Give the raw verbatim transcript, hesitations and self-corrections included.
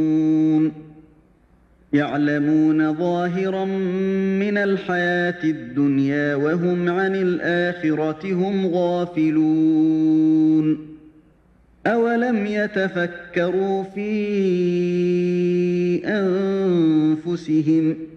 يعلمون ظاهرا من الحياة الدنيا وهم عن الآخرة هم غافلون أولم يتفكروا في أنفسهم